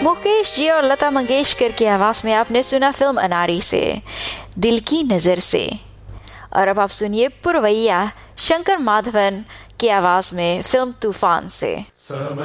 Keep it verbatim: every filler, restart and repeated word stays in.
मुकेश जी और लता मंगेशकर की आवाज में आपने सुना फिल्म अनारी से दिल की नजर से। और अब आप सुनिए पुरवैया शंकर माधवन की आवाज में फिल्म तूफान से।